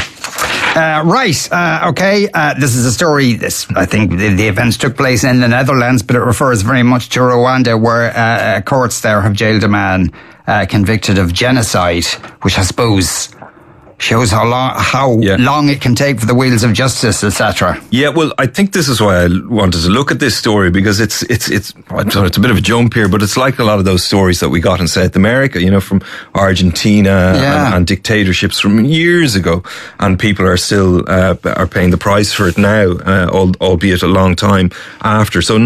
Okay. This is a story. I think the events took place in the Netherlands, but it refers very much to Rwanda, where courts there have jailed a man convicted of genocide, which I suppose shows how long it can take for the wheels of justice, etc. Yeah, well, I think this is why I wanted to look at this story, because it's a bit of a jump here, but it's like a lot of those stories that we got in South America, from Argentina and dictatorships from years ago, and people are still are paying the price for it now, albeit a long time after. So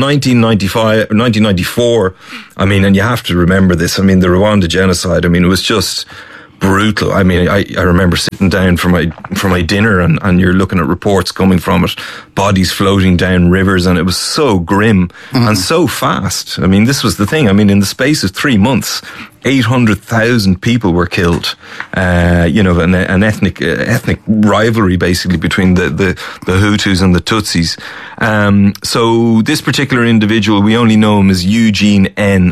1994, and you have to remember this. The Rwanda genocide. It was just brutal. I remember sitting down for my dinner, and you're looking at reports coming from it, bodies floating down rivers, and it was so grim and so fast. This was the thing. In the space of 3 months, 800,000 people were killed. An ethnic rivalry basically between the Hutus and the Tutsis. So this particular individual, we only know him as Eugene N.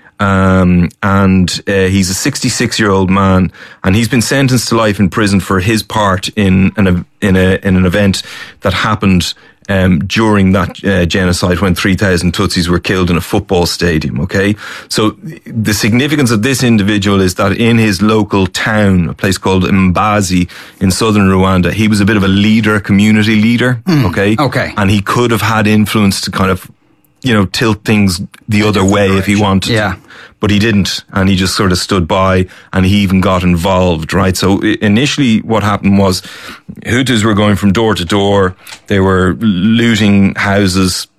And he's a 66-year-old man, and he's been sentenced to life in prison for his part in an event that happened during that genocide, when 3,000 Tutsis were killed in a football stadium. Okay, so the significance of this individual is that in his local town, a place called Mbazi in southern Rwanda, he was a bit of a leader, community leader. Okay, and he could have had influence to kind of tilt things the other way if he wanted. Yeah. But he didn't, and he just sort of stood by, and he even got involved, right? So initially what happened was Hutus were going from door to door, they were looting houses,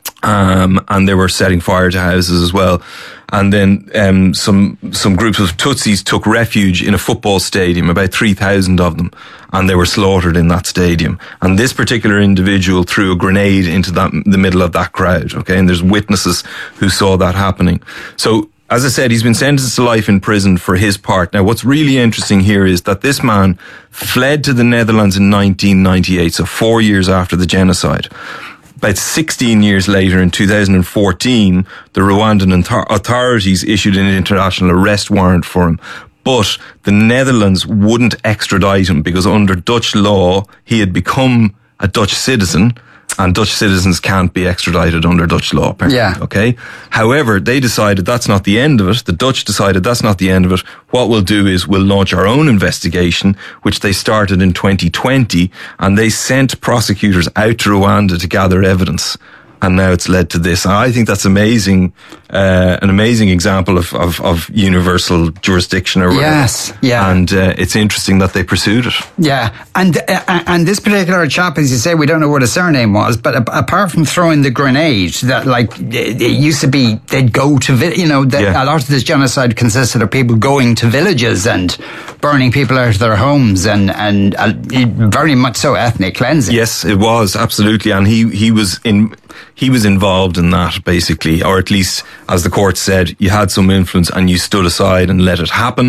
and they were setting fire to houses as well. And then some groups of Tutsis took refuge in a football stadium, about 3,000 of them, and they were slaughtered in that stadium. And this particular individual threw a grenade into the middle of that crowd, okay? And there's witnesses who saw that happening. So, as I said, he's been sentenced to life in prison for his part. Now, what's really interesting here is that this man fled to the Netherlands in 1998, so 4 years after the genocide. About 16 years later, in 2014, the Rwandan authorities issued an international arrest warrant for him. But the Netherlands wouldn't extradite him because under Dutch law, he had become a Dutch citizen, and Dutch citizens can't be extradited under Dutch law, apparently. Yeah. Okay? However, they decided that's not the end of it. The Dutch decided that's not the end of it. What we'll do is we'll launch our own investigation, which they started in 2020, and they sent prosecutors out to Rwanda to gather evidence. And now it's led to this. I think that's amazing, an amazing example of universal jurisdiction or whatever. Yes, yeah. And it's interesting that they pursued it. Yeah, and this particular chap, as you say, we don't know what his surname was, but apart from throwing the grenade, that it used to be they'd go to, a lot of this genocide consisted of people going to villages and burning people out of their homes and very much so ethnic cleansing. Yes, it was, absolutely. And he was involved in that, basically, or at least, as the court said, you had some influence and you stood aside and let it happen.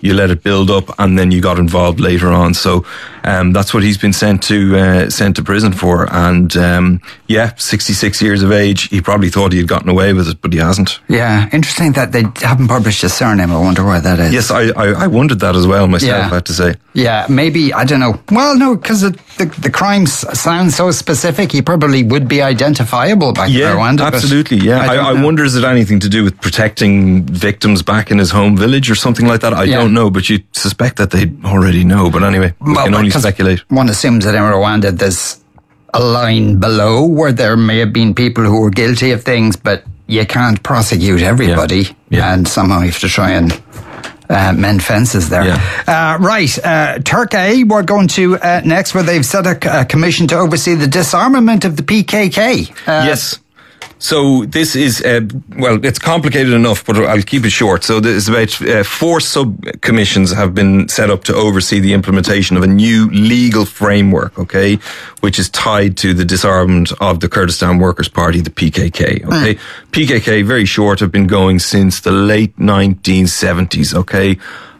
you let it build up, and then you got involved later on. So that's what he's been sent to prison for. And 66 years of age. He probably thought he had gotten away with it, but he hasn't. Yeah, interesting that they haven't published his surname. I wonder why that is. Yes, I wondered that as well myself, I have to say. Yeah, maybe, I don't know. Well, no, because the crimes sound so specific, he probably would be identifiable back in Rwanda. Absolutely, yeah. I wonder, is it anything to do with protecting victims back in his home village or something like that? I don't know, but you suspect that they already know. But anyway, we can only speculate. One assumes that in Rwanda there's a line below where there may have been people who were guilty of things, but you can't prosecute everybody, and somehow you have to try and mend fences there. Turkey, we're going to next, where they've set a commission to oversee the disarmament of the PKK. Yes. So this is, it's complicated enough, but I'll keep it short. So there's about 4 sub-commissions have been set up to oversee the implementation of a new legal framework, okay, which is tied to the disarmament of the Kurdistan Workers' Party, the PKK, okay? PKK, very short, have been going since the late 1970s, okay?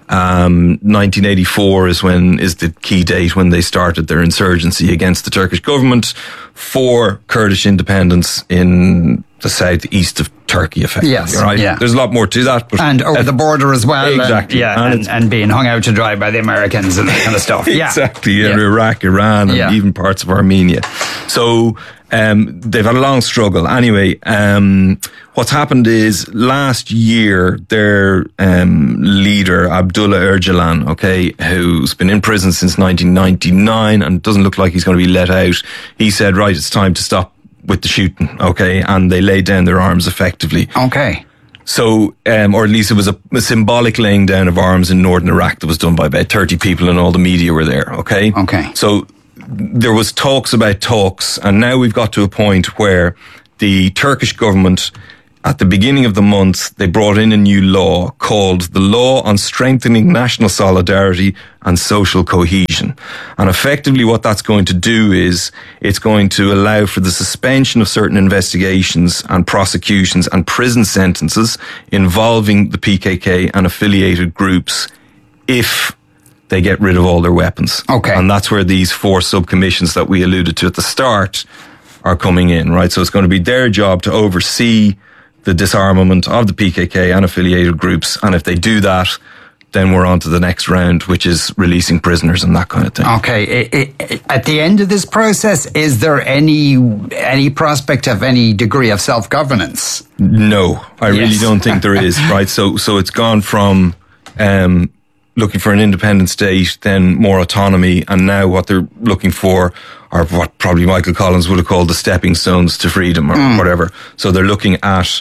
1984 is the key date when they started their insurgency against the Turkish government for Kurdish independence in the southeast of Turkey, effectively. Yes, right? Yeah. There's a lot more to that. But and over the border as well. Exactly. And being hung out to dry by the Americans and that kind of stuff. Exactly. Iraq, Iran, and even parts of Armenia. So they've had a long struggle. Anyway, what's happened is last year their leader, Abdullah Öcalan, okay, who's been in prison since 1999 and doesn't look like he's going to be let out, he said, right, it's time to stop with the shooting, okay, and they laid down their arms effectively. Okay. So, or at least it was a symbolic laying down of arms in northern Iraq that was done by about 30 people, and all the media were there, okay? Okay. So there was talks about talks, and now we've got to a point where the Turkish government, at the beginning of the month, they brought in a new law called the Law on Strengthening National Solidarity and Social Cohesion. And effectively what that's going to do is it's going to allow for the suspension of certain investigations and prosecutions and prison sentences involving the PKK and affiliated groups if they get rid of all their weapons. Okay. And that's where these 4 sub-commissions that we alluded to at the start are coming in, right? So it's going to be their job to oversee the disarmament of the PKK and affiliated groups. And if they do that, then we're on to the next round, which is releasing prisoners and that kind of thing. Okay. At the end of this process, is there any prospect of any degree of self-governance? No, I really don't think there is, right? So it's gone from looking for an independent state, then more autonomy, and now what they're looking for are what probably Michael Collins would have called the stepping stones to freedom or whatever. So they're looking at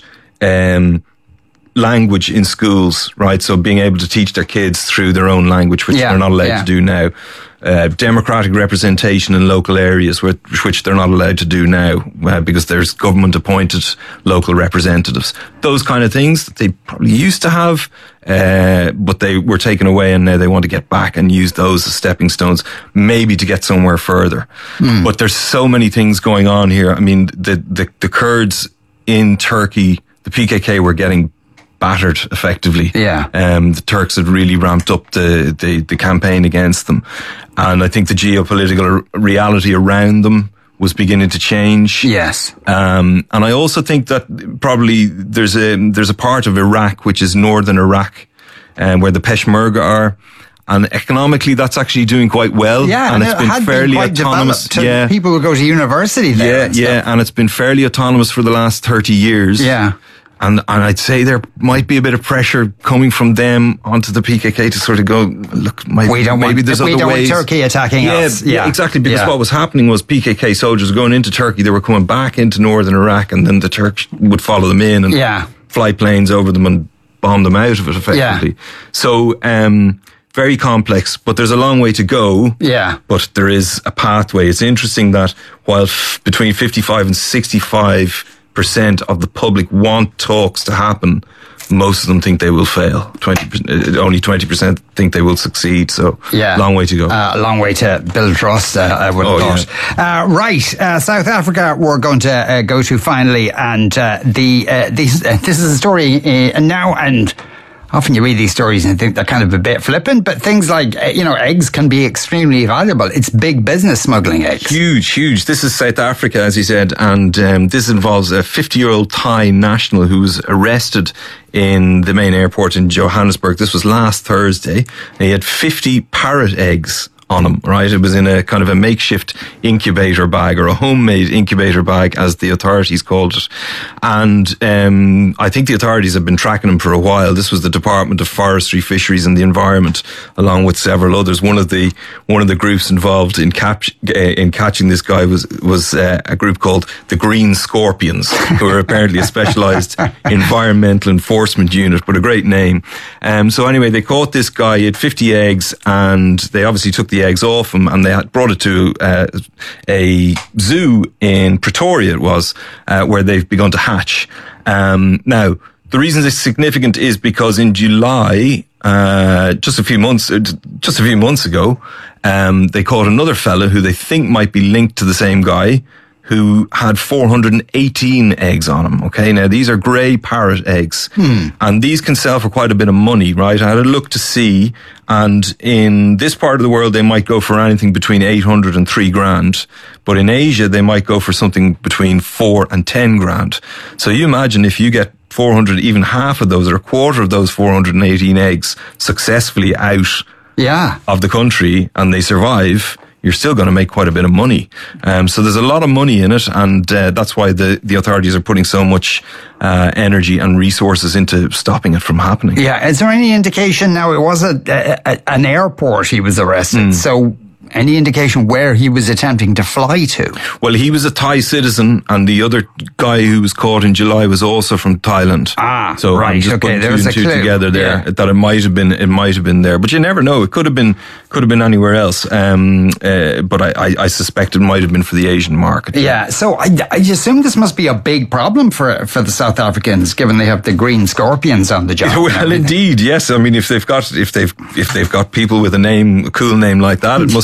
language in schools, right? So being able to teach their kids through their own language, which they're not allowed to do now. Democratic representation in local areas, which they're not allowed to do now because there's government-appointed local representatives. Those kind of things that they probably used to have, but they were taken away, and now they want to get back and use those as stepping stones, maybe to get somewhere further. But there's so many things going on here. I mean, the Kurds in Turkey, the PKK were getting battered effectively. Yeah. The Turks had really ramped up the campaign against them. And I think the geopolitical reality around them was beginning to change. Yes. And I also think that probably there's a part of Iraq, which is northern Iraq, where the Peshmerga are. And economically, that's actually doing quite well. Yeah, and it's been fairly autonomous. Yeah, people who go to university there. Yeah, and it's been fairly autonomous for the last 30 years. Yeah. And I'd say there might be a bit of pressure coming from them onto the PKK to sort of go, look, maybe there's other ways. We don't want Turkey attacking us. Yeah, exactly. Because what was happening was PKK soldiers going into Turkey, they were coming back into northern Iraq, and then the Turks would follow them in and fly planes over them and bomb them out of it effectively. Yeah. So, very complex, but there's a long way to go. Yeah. But there is a pathway. It's interesting that while between 55 and 65% of the public want talks to happen, most of them think they will fail. Only 20% think they will succeed. So, long way to go. A long way to build trust, I would have thought. Right, South Africa we're going to go to finally, and this is a story now, and often you read these stories and you think they're kind of a bit flippant, but things like, eggs can be extremely valuable. It's big business smuggling eggs. Huge. This is South Africa, as you said, and this involves a 50-year-old Thai national who was arrested in the main airport in Johannesburg. This was last Thursday. He had 50 parrot eggs on him, right? It was in a kind of a makeshift incubator bag, or a homemade incubator bag, as the authorities called it. And I think the authorities have been tracking him for a while. This was the Department of Forestry, Fisheries and the Environment, along with several others. One of the groups involved in catching this guy was a group called the Green Scorpions, who are apparently a specialised environmental enforcement unit, but a great name. So anyway, they caught this guy. He had 50 eggs, and they obviously took the eggs off him, and they had brought it to a zoo in Pretoria, it was, where they've begun to hatch. Now, the reason it's significant is because in July, just a few months ago, they caught another fella who they think might be linked to the same guy, who had 418 eggs on him. Okay, now these are grey parrot eggs, and these can sell for quite a bit of money, right? I had a look to see, and in this part of the world, they might go for anything between 800 and 3 grand. But in Asia, they might go for something between 4 and 10 grand. So you imagine if you get 400, even half of those, or a quarter of those 418 eggs successfully out of the country, and they survive, you're still going to make quite a bit of money. So there's a lot of money in it, and that's why the authorities are putting so much energy and resources into stopping it from happening. Yeah, is there any indication now? It was an airport he was arrested, so any indication where he was attempting to fly to? Well, he was a Thai citizen, and the other guy who was caught in July was also from Thailand. So right, I'm just putting two and two together there, that it might have been there, but you never know. It could have been anywhere else. But I suspect it might have been for the Asian market. Yeah. So I assume this must be a big problem for the South Africans, given they have the Green Scorpions on the job. Well, indeed, yes. I mean, if they've got people with a cool name like that, it must